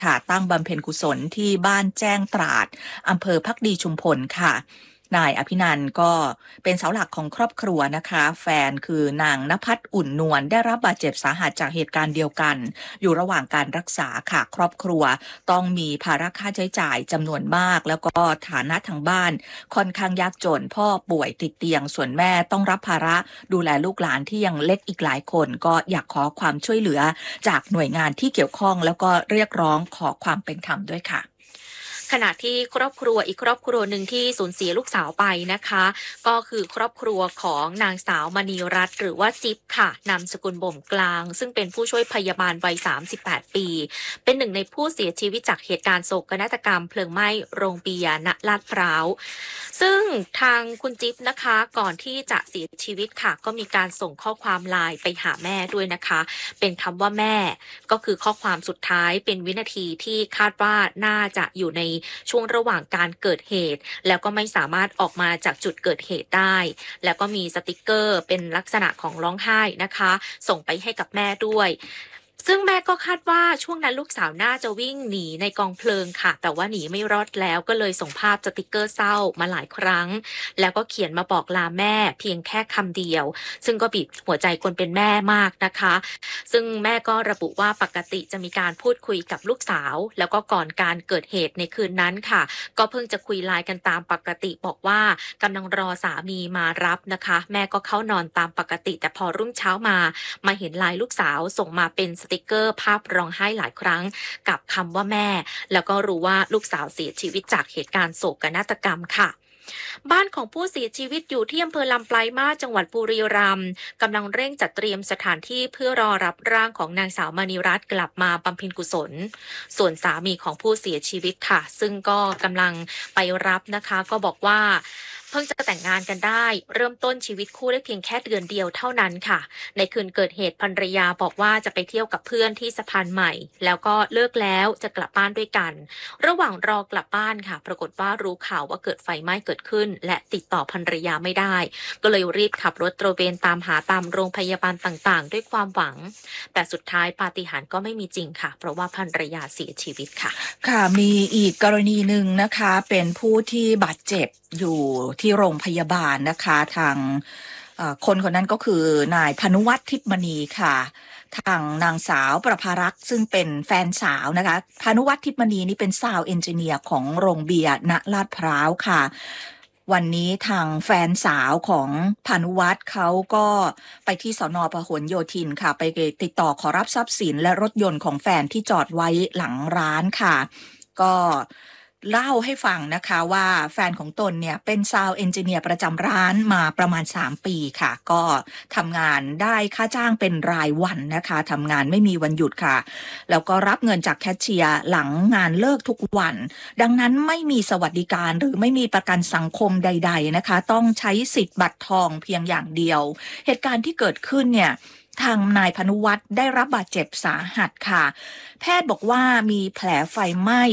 ค่ะตั้งบำเพ็ญกุศลที่บ้านแจ้งตราดอำเภอภักดีชุมพลค่ะนายอภินันท์ก็เป็นเสาหลักของครอบครัวนะคะแฟนคือนางณภัทรอุ่นนวลได้รับบาดเจ็บสาหัสจากเหตุการณ์เดียวกันอยู่ระหว่างการรักษาค่ะครอบครัวต้องมีภาระค่าใช้จ่ายจำนวนมากแล้วก็ฐานะทางบ้านค่อนข้างยากจนพ่อป่วยติดเตียงส่วนแม่ต้องรับภาระดูแลลูกหลานที่ยังเล็กอีกหลายคนก็อยากขอความช่วยเหลือจากหน่วยงานที่เกี่ยวข้องแล้วก็เรียกร้องขอความเป็นธรรมด้วยค่ะขณะที่ครอบครัวอีกครอบครัวหนึ่งที่สูญเสียลูกสาวไปนะคะก็คือครอบครัวของนางสาวมณีรัตน์หรือว่าจิ๊บค่ะนามสกุลบ่มกลางซึ่งเป็นผู้ช่วยพยาบาลวัย38 ปีเป็นหนึ่งในผู้เสียชีวิตจากเหตุการณ์โศกนาฏกรรมเพลิงไหม้โรงเบียร์ณลาดพร้าวซึ่งทางคุณจิ๊บนะคะก่อนที่จะเสียชีวิตค่ะก็มีการส่งข้อความไลน์ไปหาแม่ด้วยนะคะเป็นคำว่าแม่ก็คือข้อความสุดท้ายเป็นวินาทีที่คาดว่าน่าจะอยู่ในช่วงระหว่างการเกิดเหตุแล้วก็ไม่สามารถออกมาจากจุดเกิดเหตุได้แล้วก็มีสติกเกอร์เป็นลักษณะของร้องไห้นะคะส่งไปให้กับแม่ด้วยซึ่งแม่ก็คาดว่าช่วงนั้นลูกสาวน่าจะวิ่งหนีในกองเพลิงค่ะแต่ว่าหนีไม่รอดแล้วก็เลยส่งภาพสติกเกอร์เศร้ามาหลายครั้งแล้วก็เขียนมาบอกลาแม่เพียงแค่คำเดียวซึ่งก็บีบหัวใจคนเป็นแม่มากนะคะซึ่งแม่ก็ระบุว่าปกติจะมีการพูดคุยกับลูกสาวแล้วก็ก่อนการเกิดเหตุในคืนนั้นค่ะก็เพิ่งจะคุยไลน์กันตามปกติบอกว่ากำลังรอสามีมารับนะคะแม่ก็เข้านอนตามปกติแต่พอรุ่งเช้ามาเห็นไลน์ลูกสาวส่งมาเป็นสติกเกอร์ภาพร้องไห้หลายครั้งกับคำว่าแม่แล้วก็รู้ว่าลูกสาวเสียชีวิตจากเหตุการณ์โศกนาฏกรรมค่ะบ้านของผู้เสียชีวิตอยู่ที่อำเภอลำปลายมาสจังหวัดบุรีรัมย์กำลังเร่งจัดเตรียมสถานที่เพื่อรอรับร่างของนางสาวมณีรัตน์กลับมาบำเพ็ญกุศลส่วนสามีของผู้เสียชีวิตค่ะซึ่งก็กำลังไปรับนะคะก็บอกว่าเพิ่งจะแต่งงานกันได้เริ่มต้นชีวิตคู่ได้เพียงแค่เดือนเดียวเท่านั้นค่ะในคืนเกิดเหตุภรรยาบอกว่าจะไปเที่ยวกับเพื่อนที่สะพานใหม่แล้วก็เลิกแล้วจะกลับบ้านด้วยกันระหว่างรอกลับบ้านค่ะปรากฏว่ารู้ข่าวว่าเกิดไฟไหม้เกิดขึ้นและติดต่อภรรยาไม่ได้ก็เลยรีบขับรถตระเวนตามหาตามโรงพยาบาลต่างๆด้วยความหวังแต่สุดท้ายปาฏิหาริย์ก็ไม่มีจริงค่ะเพราะว่าภรรยาเสียชีวิตค่ะค่ะมีอีกกรณีหนึ่งนะคะเป็นผู้ที่บาดเจ็บอยู่ที่โรงพยาบาลนะคะทางคนคนนั้นก็คือนายพานุวัฒน์ทิพย์มณีค่ะทางนางสาวประภารักษ์ซึ่งเป็นแฟนสาวนะคะพานุวัฒน์ทิพย์มณีนี่เป็นซาวด์เอนจิเนียร์ของโรงเบียร์ณลาดพร้าวค่ะวันนี้ทางแฟนสาวของพานุวัฒน์เขาก็ไปที่สน.พหลโยธินค่ะไปติดต่อขอรับทรัพย์สินและรถยนต์ของแฟนที่จอดไว้หลังร้านค่ะก็เล่าให้ฟังนะคะว่าแฟนของตนเนี่ยเป็นซาวด์เอนจิเนียร์ประจำร้านมาประมาณ3 ปีค่ะก็ทำงานได้ค่าจ้างเป็นรายวันนะคะทำงานไม่มีวันหยุดค่ะแล้วก็รับเงินจากแคชเชียร์หลังงานเลิกทุกวันดังนั้นไม่มีสวัสดิการหรือไม่มีประกันสังคมใดๆนะคะต้องใช้สิทธิ์บัตรทองเพียงอย่างเดียวเหตุการณ์ที่เกิดขึ้นเนี่ยทางนายพานุวัฒน์ได้รับบาดเจ็บสาหัสค่ะแพทย์บอกว่ามีแผลไฟไหม้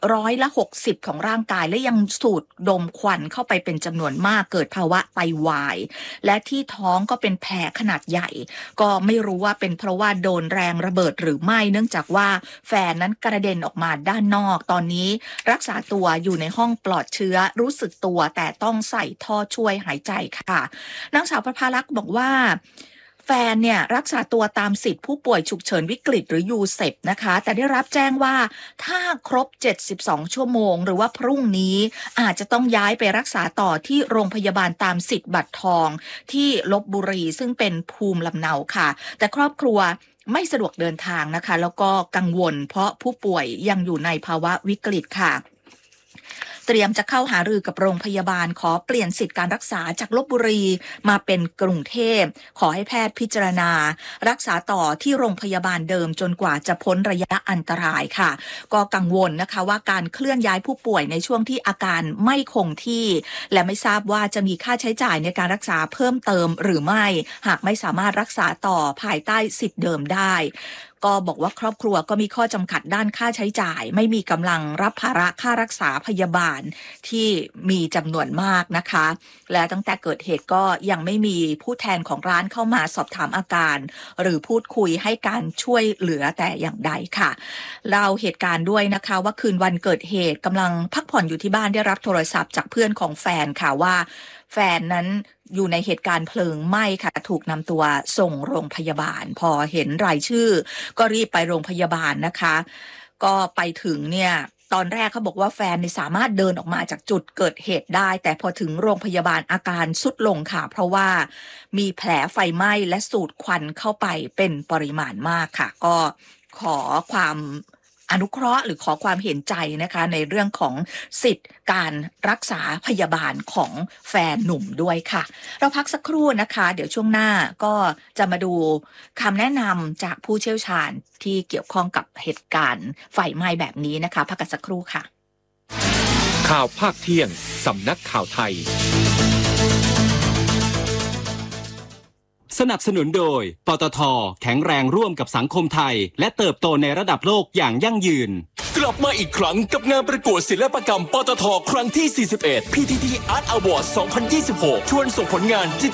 60%ของร่างกายและยังสูดดมควันเข้าไปเป็นจำนวนมากเกิดภาวะไตวายและที่ท้องก็เป็นแผลขนาดใหญ่ก็ไม่รู้ว่าเป็นเพราะว่าโดนแรงระเบิดหรือไม่เนื่องจากว่าแฟนนั้นกระเด็นออกมาด้านนอกตอนนี้รักษาตัวอยู่ในห้องปลอดเชื้อรู้สึกตัวแต่ต้องใส่ท่อช่วยหายใจค่ะนางสาวประภารักษ์บอกว่าแฟนเนี่ยรักษาตัวตามสิทธิผู้ป่วยฉุกเฉินวิกฤตหรือยูเซปนะคะแต่ได้รับแจ้งว่าถ้าครบ72ชั่วโมงหรือว่าพรุ่งนี้อาจจะต้องย้ายไปรักษาต่อที่โรงพยาบาลตามสิทธิ์บัตรทองที่ลพบุรีซึ่งเป็นภูมิลำเนาค่ะแต่ครอบครัวไม่สะดวกเดินทางนะคะแล้วก็กังวลเพราะผู้ป่วยยังอยู่ในภาวะวิกฤตค่ะเตรียมจะเข้าหารือกับโรงพยาบาลขอเปลี่ยนสิทธิการรักษาจากลพบุรีมาเป็นกรุงเทพขอให้แพทย์พิจารณารักษาต่อที่โรงพยาบาลเดิมจนกว่าจะพ้นระยะอันตรายค่ะก็กังวลนะคะว่าการเคลื่อนย้ายผู้ป่วยในช่วงที่อาการไม่คงที่และไม่ทราบว่าจะมีค่าใช้จ่ายในการรักษาเพิ่มเติมหรือไม่หากไม่สามารถรักษาต่อภายใต้สิทธิ์เดิมได้ก็บอกว่าครอบครัวก็มีข้อจำกัดด้านค่าใช้จ่ายไม่มีกำลังรับภาระค่ารักษาพยาบาลที่มีจำนวนมากนะคะและตั้งแต่เกิดเหตุก็ยังไม่มีผู้แทนของร้านเข้ามาสอบถามอาการหรือพูดคุยให้การช่วยเหลือแต่อย่างใดค่ะเล่าเหตุการณ์ด้วยนะคะว่าคืนวันเกิดเหตุกำลังพักผ่อนอยู่ที่บ้านได้รับโทรศัพท์จากเพื่อนของแฟนค่ะว่าแฟนนั้นอยู่ในเหตุการณ์เพลิงไหม้ค่ะถูกนำตัวส่งโรงพยาบาลพอเห็นรายชื่อก็รีบไปโรงพยาบาลนะคะก็ไปถึงเนี่ยตอนแรกเขาบอกว่าแฟนสามารถเดินออกมาจากจุดเกิดเหตุได้แต่พอถึงโรงพยาบาลอาการทรุดลงค่ะเพราะว่ามีแผลไฟไหม้และสูดควันเข้าไปเป็นปริมาณมากค่ะก็ขอความอนุเคราะห์หรือขอความเห็นใจนะคะในเรื่องของสิทธิ์การรักษาพยาบาลของแฟนหนุ่มด้วยค่ะเราพักสักครู่นะคะเดี๋ยวช่วงหน้าก็จะมาดูคำแนะนำจากผู้เชี่ยวชาญที่เกี่ยวข้องกับเหตุการณ์ไฟไหม้แบบนี้นะคะพักกันสักครู่ค่ะข่าวภาคเที่ยงสำนักข่าวไทยสนับสนุนโดยปตท.แข็งแรงร่วมกับสังคมไทยและเติบโตในระดับโลกอย่างยั่งยืนกลับมาอีกครั้งกับงานประกวดศิลปกรรมปตท.ครั้งที่ 41 PTT Art Award 2026 ชวนส่งผลงานจิต